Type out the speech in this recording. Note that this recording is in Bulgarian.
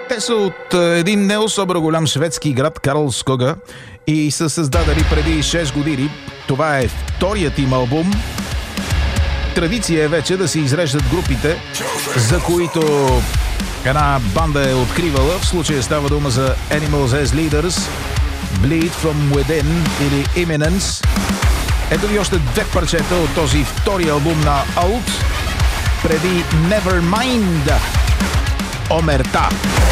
Те са от един не особено голям шведски град Карлскога и са създадени преди 6 години. Това е вторият им албум. Традиция е вече да се изреждат групите, за които една банда е откривала. В случая става дума за Animals as Leaders, Bleed from Within или Imminence. Ето ви още две парчета от този втори албум на Out преди Nevermind. Омерта.